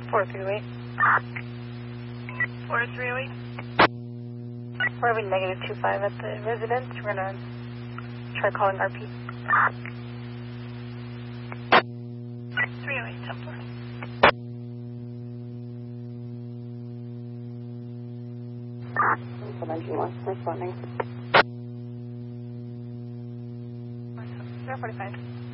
4308. 4308. We're having negative 25 at the residence. We're going to try calling RP. 308, 10-4. Responding. 045.